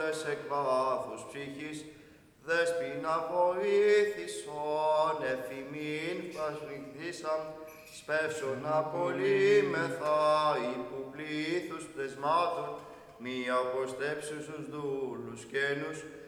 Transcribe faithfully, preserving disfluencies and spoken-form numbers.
ώρες εκ βάθους ψυχής, δέσποινα βοήθησον, εφημίν φασμιχθήσαν, σπεύσον απολύμεθα, υπού πλήθους πτεσμάτων, μη αποστέψουσους δούλους καινούς,